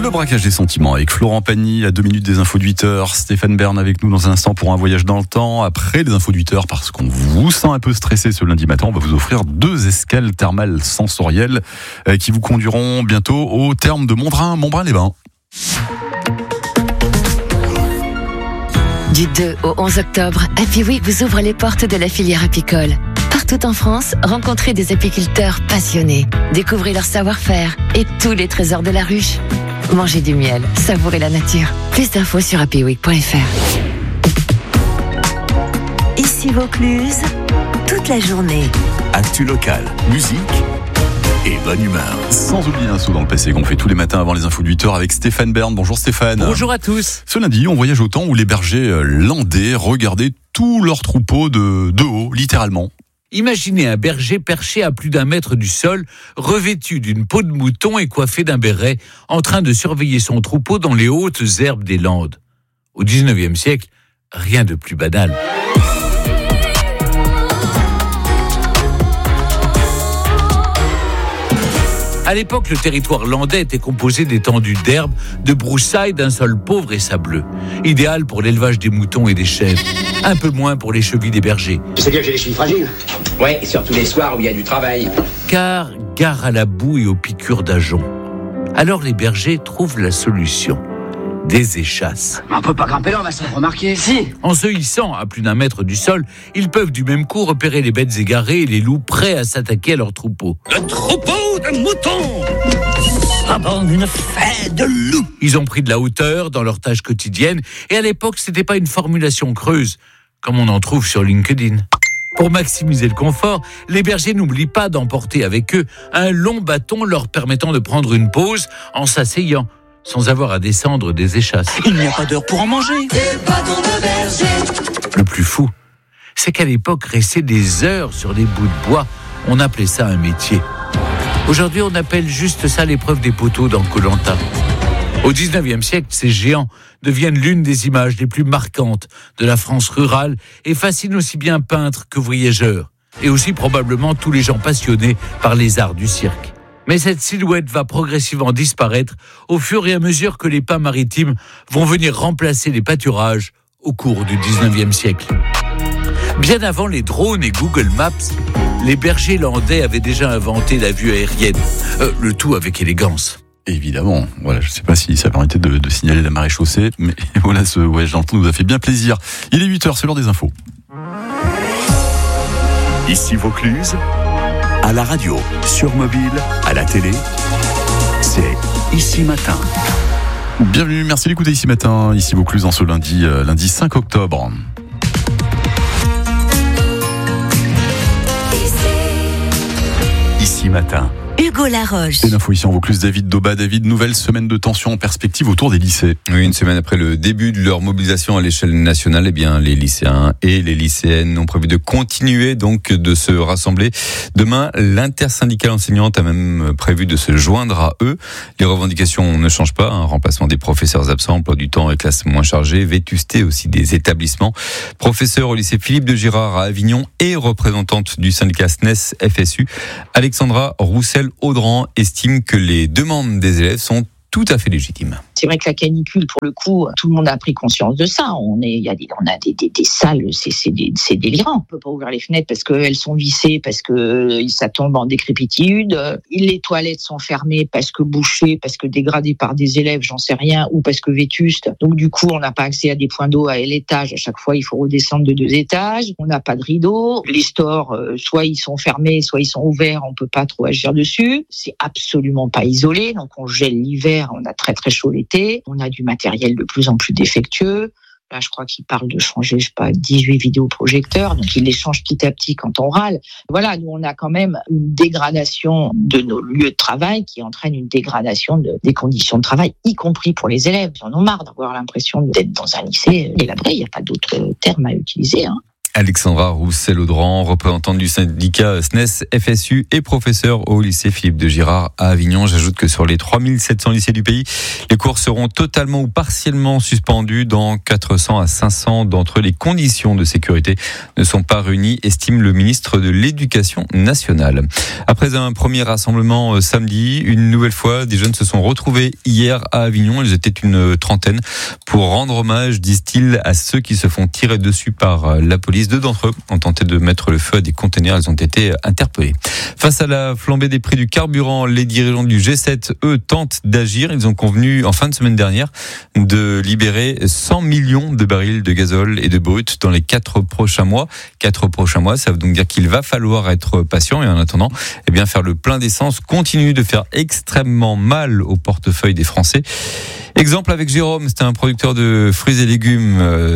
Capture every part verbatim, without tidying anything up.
Le braquage des sentiments avec Florent Pagny à deux minutes des infos de huit heures. Stéphane Bern avec nous dans un instant pour un voyage dans le temps. Après les infos de huit heures, parce qu'on vous sent un peu stressé ce lundi matin, on va vous offrir deux escales thermales sensorielles qui vous conduiront bientôt au terme de Montbrun, Montbrun-les-Bains. Du deux au onze octobre, Happy Week vous ouvre les portes de la filière apicole. Partout en France, rencontrez des apiculteurs passionnés. Découvrez leur savoir-faire et tous les trésors de la ruche. Mangez du miel, savourez la nature. Plus d'infos sur happy week point f r. Ici Vaucluse, toute la journée. Actu locale, musique et bonne humeur. Sans oublier un saut dans le passé qu'on fait tous les matins avant les infos de huit heures avec Stéphane Bern. Bonjour Stéphane. Bonjour à tous. Ce lundi, on voyage au temps où les bergers landais regardaient tous leurs troupeaux de, de haut, littéralement. Imaginez un berger perché à plus d'un mètre du sol, revêtu d'une peau de mouton et coiffé d'un béret, en train de surveiller son troupeau dans les hautes herbes des Landes. Au dix-neuvième siècle, rien de plus banal. À l'époque, le territoire landais était composé d'étendues d'herbes, de broussailles, d'un sol pauvre et sableux. Idéal pour l'élevage des moutons et des chèvres. Un peu moins pour les chevilles des bergers. Tu sais bien que j'ai les chevilles fragiles. Ouais, et surtout les soirs où il y a du travail. Car gare à la boue et aux piqûres d'ajoncs. Alors les bergers trouvent la solution. Des échasses. On peut pas grimper là, on va s'en remarquer. Si. En se hissant à plus d'un mètre du sol, ils peuvent du même coup repérer les bêtes égarées et les loups prêts à s'attaquer à leur troupeau. Le troupeau de moutons aborde une fête de loups. Ils ont pris de la hauteur dans leur tâche quotidienne et à l'époque, c'était pas une formulation creuse, comme on en trouve sur LinkedIn. Pour maximiser le confort, les bergers n'oublient pas d'emporter avec eux un long bâton leur permettant de prendre une pause en s'asseyant, sans avoir à descendre des échasses. Il n'y a pas d'heure pour en manger. Des bâtons de berger. Le plus fou, c'est qu'à l'époque, rester des heures sur des bouts de bois, on appelait ça un métier. Aujourd'hui, on appelle juste ça l'épreuve des poteaux dans Koh-Lanta. Au dix-neuvième siècle, ces géants deviennent l'une des images les plus marquantes de la France rurale et fascinent aussi bien peintres que voyageurs, et aussi probablement tous les gens passionnés par les arts du cirque. Mais cette silhouette va progressivement disparaître au fur et à mesure que les pins maritimes vont venir remplacer les pâturages au cours du dix-neuvième siècle. Bien avant les drones et Google Maps, les bergers landais avaient déjà inventé la vue aérienne, euh, le tout avec élégance. Évidemment, voilà, je ne sais pas si ça permettait de, de signaler la marée chaussée, mais voilà, ce voyage dans le temps nous a fait bien plaisir. Il est huit heures, c'est l'heure des infos. Ici Vaucluse, à la radio, sur mobile, à la télé, c'est Ici Matin. Bienvenue, merci d'écouter Ici Matin, ici Vaucluse en ce lundi, euh, lundi cinq octobre. Ici Matin. Hugo Laroche. C'est l'info ici en Vaucluse. David Doba. David, nouvelle semaine de tension en perspective autour des lycées. Oui, une semaine après le début de leur mobilisation à l'échelle nationale, eh bien, les lycéens et les lycéennes ont prévu de continuer donc de se rassembler. Demain, l'intersyndicale enseignante a même prévu de se joindre à eux. Les revendications ne changent pas. Un remplacement des professeurs absents, emploi du temps et classes moins chargées, vétusté aussi des établissements. Professeur au lycée Philippe de Girard à Avignon et représentante du syndicat S N E S F S U, Alexandra Roussel-Audran estime que les demandes des élèves sont tout à fait légitime. C'est vrai que la canicule, pour le coup, tout le monde a pris conscience de ça. On est, il y a des, on a des, des, des salles, c'est, c'est, des, c'est délirant. On peut pas ouvrir les fenêtres parce qu'elles sont vissées, parce que ça tombe en décrépitude. Les toilettes sont fermées parce que bouchées, parce que dégradées par des élèves, j'en sais rien, ou parce que vétustes. Donc du coup, on n'a pas accès à des points d'eau à l'étage. À chaque fois, il faut redescendre de deux étages. On n'a pas de rideau. Les stores, soit ils sont fermés, soit ils sont ouverts. On peut pas trop agir dessus. C'est absolument pas isolé. Donc on gèle l'hiver. On a très très chaud l'été, on a du matériel de plus en plus défectueux. Là, je crois qu'il parle de changer, je sais pas, dix-huit vidéoprojecteurs, donc il les change petit à petit quand on râle. Voilà, nous on a quand même une dégradation de nos lieux de travail qui entraîne une dégradation de, des conditions de travail, y compris pour les élèves. Ils en ont marre d'avoir l'impression d'être dans un lycée délabré, il n'y a pas d'autre terme à utiliser, hein. Alexandra Roussel-Audran, représentante du syndicat S N E S F S U et professeure au lycée Philippe de Girard à Avignon. J'ajoute que sur les trois mille sept cents lycées du pays, les cours seront totalement ou partiellement suspendus dans quatre cents à cinq cents d'entre eux. Les conditions de sécurité ne sont pas réunies, estime le ministre de l'Éducation nationale. Après un premier rassemblement samedi, une nouvelle fois, des jeunes se sont retrouvés hier à Avignon. Ils étaient une trentaine pour rendre hommage, disent-ils, à ceux qui se font tirer dessus par la police. Deux d'entre eux ont tenté de mettre le feu à des containers. Ils ont été interpellés. Face à la flambée des prix du carburant, les dirigeants du G sept, eux, tentent d'agir. Ils ont convenu en fin de semaine dernière de libérer cent millions de barils de gazole et de brut dans les quatre prochains mois. Quatre prochains mois, ça veut donc dire qu'il va falloir être patient et en attendant, eh bien, faire le plein d'essence continue de faire extrêmement mal au portefeuille des Français. Exemple avec Jérôme, c'est un producteur de fruits et légumes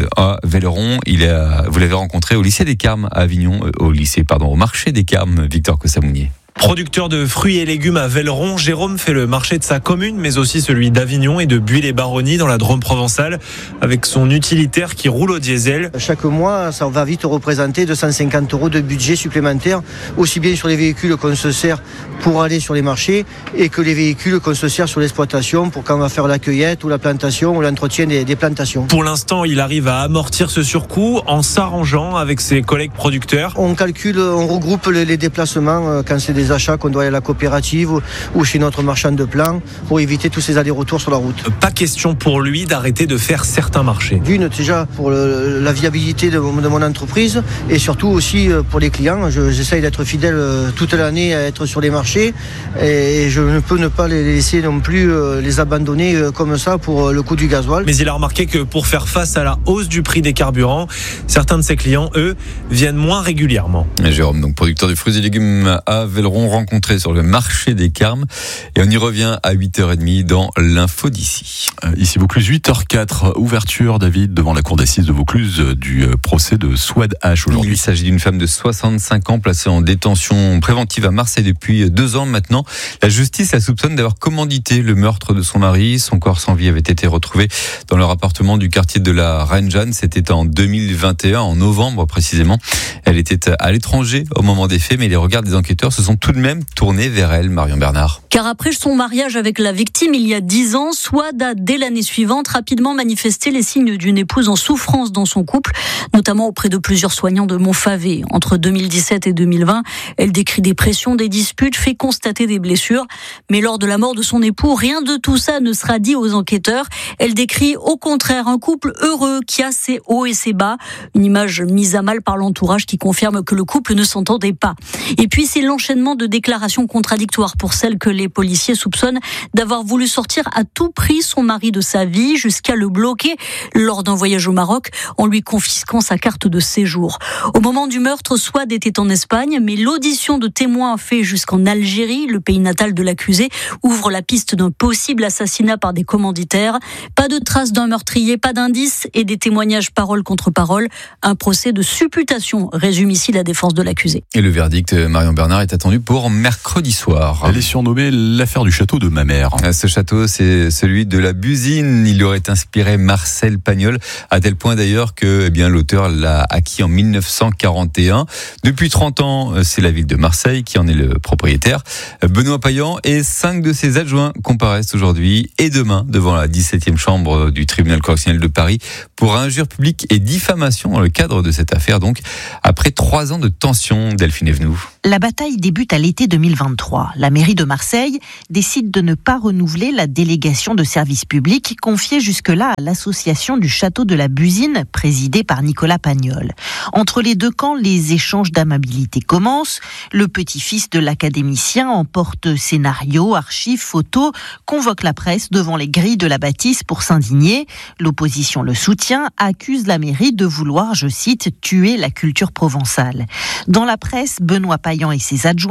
à Velleron. Il a, vous l'avez rencontré au lycée des Carmes à Avignon, au lycée, pardon, au marché des Carmes, Victor Cossamounier. Producteur de fruits et légumes à Velleron, Jérôme fait le marché de sa commune, mais aussi celui d'Avignon et de Buis-les-Baronnies dans la Drôme provençale, avec son utilitaire qui roule au diesel. Chaque mois, ça va vite représenter deux cent cinquante euros de budget supplémentaire, aussi bien sur les véhicules qu'on se sert pour aller sur les marchés et que les véhicules qu'on se sert sur l'exploitation pour quand on va faire la cueillette ou la plantation ou l'entretien des, des plantations. Pour l'instant, il arrive à amortir ce surcoût en s'arrangeant avec ses collègues producteurs. On calcule, on regroupe les, les déplacements quand c'est des achats qu'on doit aller à la coopérative ou, ou chez notre marchand de plants pour éviter tous ces allers-retours sur la route. Pas question pour lui d'arrêter de faire certains marchés. D'une, déjà pour le, la viabilité de, de mon entreprise et surtout aussi pour les clients. Je, j'essaye d'être fidèle toute l'année à être sur les marchés et je ne peux ne pas les laisser non plus les abandonner comme ça pour le coût du gasoil. Mais il a remarqué que pour faire face à la hausse du prix des carburants, certains de ses clients, eux, viennent moins régulièrement. Et Jérôme, donc producteur de fruits et légumes à Velleron, rencontré sur le marché des Carmes. Et on y revient à huit heures trente dans l'info d'ici. Euh, ici Vaucluse, huit heures quatre, ouverture, David, devant la cour d'assises de Vaucluse du procès de Souad H aujourd'hui. Il s'agit d'une femme de soixante-cinq ans placée en détention préventive à Marseille depuis deux ans maintenant. La justice la soupçonne d'avoir commandité le meurtre de son mari. Son corps sans vie avait été retrouvé dans leur appartement du quartier de la Reine-Jeanne. C'était en deux mille vingt et un, en novembre précisément. Elle était à l'étranger au moment des faits, mais les regards des enquêteurs se sont tout de même tourné vers elle, Marion Bernard. Car après son mariage avec la victime il y a dix ans, Souad a, dès l'année suivante, rapidement manifesté les signes d'une épouse en souffrance dans son couple, notamment auprès de plusieurs soignants de Montfavet. Entre deux mille dix-sept et deux mille vingt, elle décrit des pressions, des disputes, fait constater des blessures. Mais lors de la mort de son époux, rien de tout ça ne sera dit aux enquêteurs. Elle décrit au contraire un couple heureux qui a ses hauts et ses bas. Une image mise à mal par l'entourage qui confirme que le couple ne s'entendait pas. Et puis c'est l'enchaînement de déclarations contradictoires pour celle que les policiers soupçonnent d'avoir voulu sortir à tout prix son mari de sa vie jusqu'à le bloquer lors d'un voyage au Maroc en lui confisquant sa carte de séjour. Au moment du meurtre, Souad était en Espagne, mais l'audition de témoins fait jusqu'en Algérie, le pays natal de l'accusé, ouvre la piste d'un possible assassinat par des commanditaires. Pas de traces d'un meurtrier, pas d'indices et des témoignages parole contre parole. Un procès de supputation, résume ici la défense de l'accusé. Et le verdict, Marion Bernard, est attendu pour mercredi soir. Elle est surnommée l'affaire du château de ma mère. Ce château, c'est celui de la Busine. Il aurait inspiré Marcel Pagnol, à tel point d'ailleurs que eh bien, l'auteur l'a acquis en mille neuf cent quarante et un. Depuis trente ans, c'est la ville de Marseille qui en est le propriétaire. Benoît Payan et cinq de ses adjoints comparaissent aujourd'hui et demain devant la dix-septième chambre du tribunal correctionnel de Paris pour injure publique et diffamation dans le cadre de cette affaire. Donc, après trois ans de tension, Delphine Evenou. La bataille débute à l'été deux mille vingt-trois. La mairie de Marseille décide de ne pas renouveler la délégation de service public confiée jusque-là à l'association du château de la Busine, présidée par Nicolas Pagnol. Entre les deux camps, les échanges d'amabilité commencent. Le petit-fils de l'académicien emporte scénarios, archives, photos, convoque la presse devant les grilles de la bâtisse pour s'indigner. L'opposition le soutient, accuse la mairie de vouloir, je cite, tuer la culture provençale. Dans la presse, Benoît Payan et ses adjoints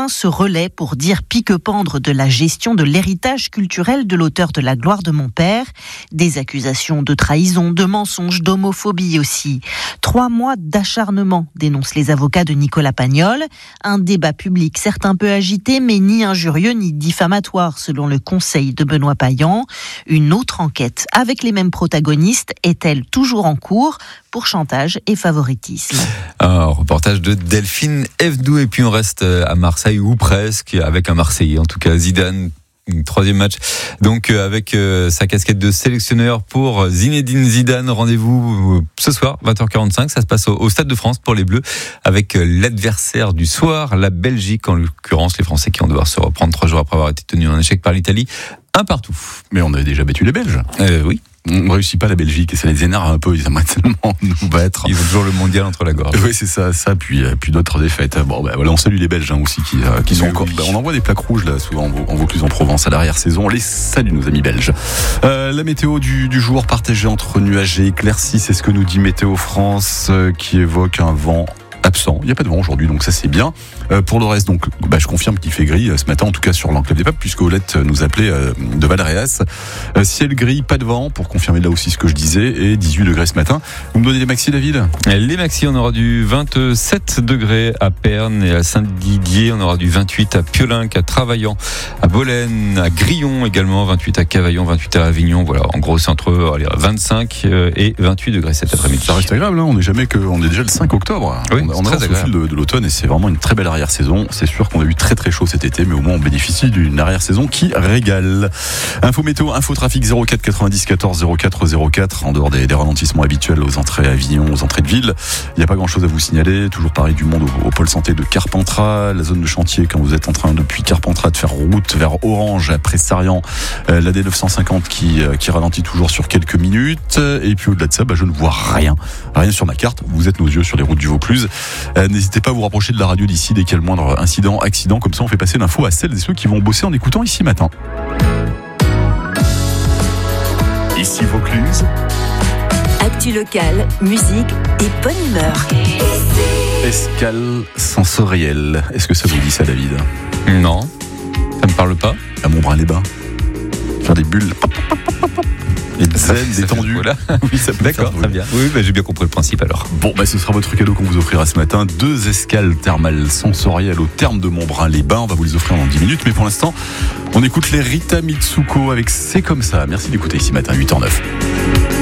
Point se relaie pour dire pique-pendre de la gestion de l'héritage culturel de l'auteur de La gloire de mon père. Des accusations de trahison, de mensonges, d'homophobie aussi. Trois mois d'acharnement, dénoncent les avocats de Nicolas Pagnol. Un débat public certes un peu agité, mais ni injurieux ni diffamatoire, selon le conseil de Benoît Payan. Une autre enquête avec les mêmes protagonistes est-elle toujours en cours pour chantage et favoritisme? Un reportage de Delphine Evdou. Et puis on reste à Marseille, ou presque, avec un Marseillais, en tout cas Zidane. Troisième match, donc avec euh, sa casquette de sélectionneur pour Zinedine Zidane. Rendez-vous euh, ce soir, vingt heures quarante-cinq. Ça se passe au, au Stade de France pour les Bleus, avec euh, l'adversaire du soir, la Belgique, en l'occurrence les Français qui vont devoir se reprendre trois jours après avoir été tenus en échec par l'Italie. Un partout. Mais on avait déjà battu les Belges. Euh, oui. On ne réussit pas la Belgique et ça les énerve un peu. Ils aimeraient tellement nous battre. Ils ont toujours le mondial entre la gorge. Oui, c'est ça, ça. Puis, puis d'autres défaites. Bon, ben voilà, on salue les Belges hein, aussi qui, euh, qui sont oui, encore. oui. Ben, on envoie des plaques rouges là, souvent en Vaucluse en Provence à l'arrière-saison. On les salue, nos amis belges. Euh, la météo du, du jour partagée entre nuages et éclaircies, c'est ce que nous dit Météo France, euh, qui évoque un vent absent. Il n'y a pas de vent aujourd'hui, donc ça c'est bien. Euh, pour le reste, donc, bah, je confirme qu'il fait gris euh, ce matin, en tout cas sur l'enclave des Papes, puisque Olette nous appelait euh, de Valréas. Euh, ciel gris, pas de vent, pour confirmer là aussi ce que je disais, et dix-huit degrés ce matin. Vous me donnez les maxi, David ? Les maxi, on aura du vingt-sept degrés à Perne et à Saint-Didier. On aura du vingt-huit à Piolinc, à Travaillant, à Bolène, à Grillon également, vingt-huit à Cavaillon, vingt-huit à Avignon. Voilà, en gros, c'est entre allez, vingt-cinq et vingt-huit degrés cet après-midi. Ça reste agréable, hein, on est jamais que, on est déjà le cinq octobre. Oui, on, on avance au fil de, de l'automne et c'est vraiment une très belle arrière-saison. C'est sûr qu'on a eu très très chaud cet été, mais au moins on bénéficie d'une arrière-saison qui régale. Info météo, info trafic zéro quatre quatre-vingt-dix quatorze zéro quatre zéro quatre. En dehors des, des ralentissements habituels aux entrées à Avignon, aux entrées de ville, il n'y a pas grand-chose à vous signaler. Toujours pareil du monde au, au pôle santé de Carpentras, la zone de chantier quand vous êtes en train depuis Carpentras de faire route vers Orange après Sarian, euh, la D neuf cent cinquante qui euh, qui ralentit toujours sur quelques minutes. Et puis au-delà de ça, bah, je ne vois rien, rien sur ma carte. Vous êtes nos yeux sur les routes du Vaucluse. Euh, n'hésitez pas à vous rapprocher de la radio d'ici dès qu'il y a le moindre incident, accident. Comme ça, on fait passer l'info à celles et ceux qui vont bosser en écoutant Ici Matin. Ici Vaucluse. Actu locale, musique et bonne humeur. Escale sensorielle. Est-ce que ça vous dit ça, David ? Non, ça me parle pas. À Montbrun-les-Bains. Faire des bulles. Et zen, détendu. Voilà. Oui, ça peut D'accord, faire, très bien. Oui, bah, j'ai bien compris le principe alors. Bon, bah, ce sera votre cadeau qu'on vous offrira ce matin. Deux escales thermales sensorielles au terme de Montbrun-les-Bains. On va vous les offrir dans dix minutes. Mais pour l'instant, on écoute les Rita Mitsuko avec C'est comme ça. Merci d'écouter Ici Matin, huit heures neuf.